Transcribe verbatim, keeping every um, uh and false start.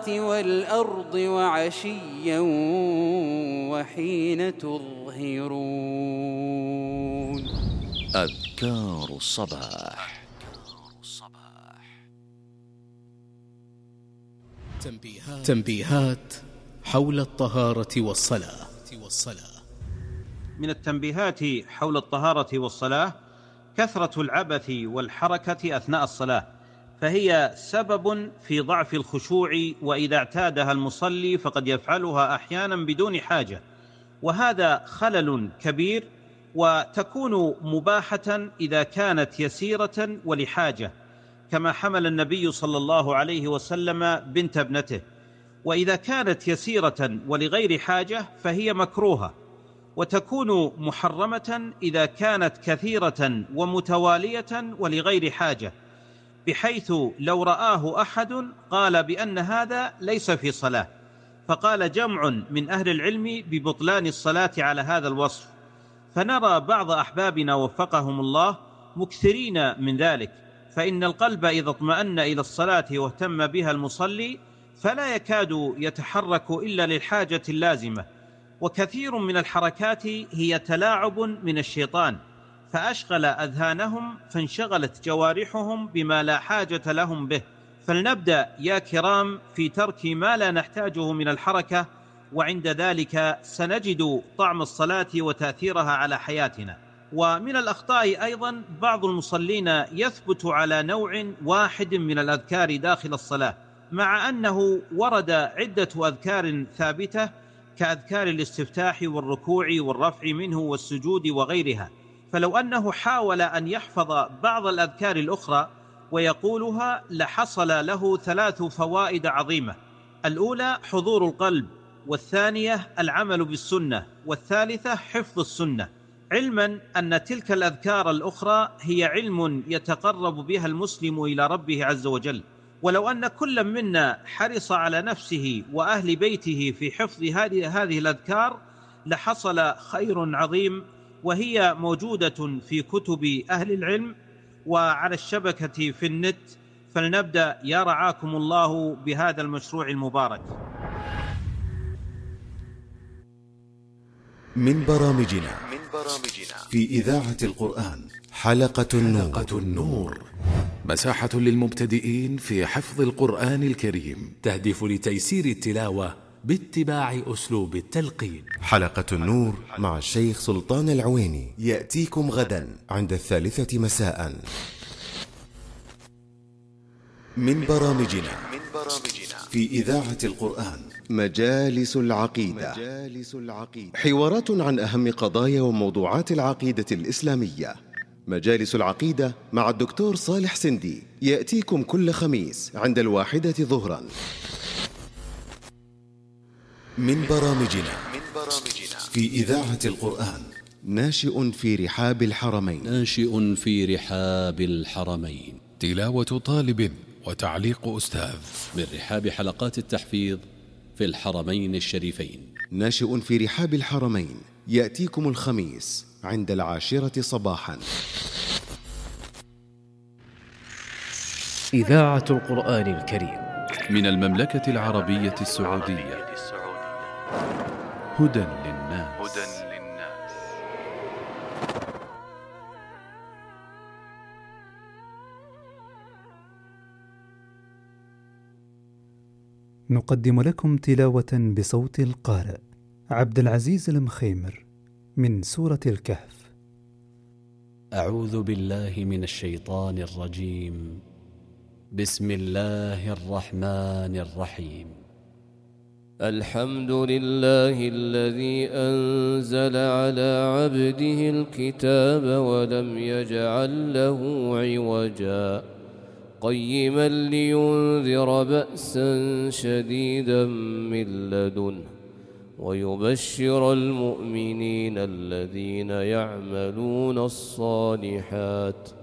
والأرض وعشيا وحين تظهرون. أذكار الصباح. تنبيهات حول الطهارة والصلاة. من التنبيهات حول الطهارة والصلاة كثرة العبث والحركة أثناء الصلاة، فهي سبب في ضعف الخشوع، وإذا اعتادها المصلي فقد يفعلها أحيانا بدون حاجة، وهذا خلل كبير، وتكون مباحة إذا كانت يسيرة ولحاجة، كما حمل النبي صلى الله عليه وسلم بنت ابنته. وإذا كانت يسيرة ولغير حاجة فهي مكروهة، وتكون محرمة إذا كانت كثيرة ومتوالية ولغير حاجة، بحيث لو رآه أحد قال بأن هذا ليس في صلاة، فقال جمع من أهل العلم ببطلان الصلاة على هذا الوصف. فنرى بعض أحبابنا وفقهم الله مكثرين من ذلك، فإن القلب إذا اطمأن إلى الصلاة واهتم بها المصلي فلا يكاد يتحرك إلا للحاجة اللازمة. وكثير من الحركات هي تلاعب من الشيطان، فأشغل أذهانهم فانشغلت جوارحهم بما لا حاجة لهم به. فلنبدأ يا كرام في ترك ما لا نحتاجه من الحركة، وعند ذلك سنجد طعم الصلاة وتأثيرها على حياتنا. ومن الأخطاء أيضا بعض المصلين يثبت على نوع واحد من الأذكار داخل الصلاة، مع أنه ورد عدة أذكار ثابتة كأذكار الاستفتاح والركوع والرفع منه والسجود وغيرها، فلو أنه حاول أن يحفظ بعض الأذكار الأخرى ويقولها لحصل له ثلاث فوائد عظيمة: الأولى حضور القلب، والثانية العمل بالسنة، والثالثة حفظ السنة، علما أن تلك الأذكار الأخرى هي علم يتقرب بها المسلم إلى ربه عز وجل. ولو أن كل منا حرص على نفسه وأهل بيته في حفظ هذه هذه الأذكار لحصل خير عظيم، وهي موجودة في كتب أهل العلم وعلى الشبكة في النت. فلنبدأ يا رعاكم الله بهذا المشروع المبارك. من برامجنا في إذاعة القرآن حلقة النور، مساحة للمبتدئين في حفظ القرآن الكريم، تهدف لتيسير التلاوة باتباع أسلوب التلقين. حلقة النور مع الشيخ سلطان العويني يأتيكم غدا عند الثالثة مساء. من برامجنا في إذاعة القرآن مجالس العقيدة، حوارات عن أهم قضايا وموضوعات العقيدة الإسلامية. مجالس العقيدة مع الدكتور صالح سندي يأتيكم كل خميس عند الواحدة ظهرا. من برامجنا في إذاعة القرآن ناشئ في رحاب الحرمين ناشئ في رحاب الحرمين تلاوة طالب وتعليق أستاذ من رحاب حلقات التحفيظ في الحرمين الشريفين. ناشئ في رحاب الحرمين يأتيكم الخميس عند العاشرة صباحا. إذاعة القرآن الكريم من المملكة العربية السعودية. هدى للناس. نقدم لكم تلاوة بصوت القارئ عبد العزيز المخيمر من سورة الكهف. أعوذ بالله من الشيطان الرجيم. بسم الله الرحمن الرحيم. الحمد لله الذي أنزل على عبده الكتاب ولم يجعل له عوجا قيما لينذر بأسا شديدا من لدنه ويبشر المؤمنين الذين يعملون الصالحات